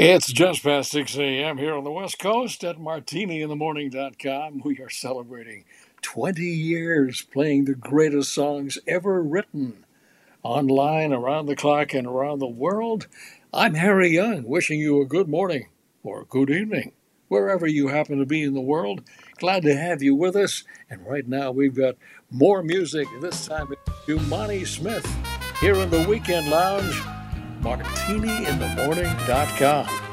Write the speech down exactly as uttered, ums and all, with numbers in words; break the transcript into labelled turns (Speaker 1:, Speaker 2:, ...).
Speaker 1: It's just past six a.m. here on the West Coast at martini in the morning dot com. We are celebrating twenty years playing the greatest songs ever written online, around the clock, and around the world. I'm Harry Young, wishing you a good morning or good evening, wherever you happen to be in the world. Glad to have you with us. And right now we've got more music. This time it's Umani Smith here in the Weekend Lounge. martini in the morning dot com.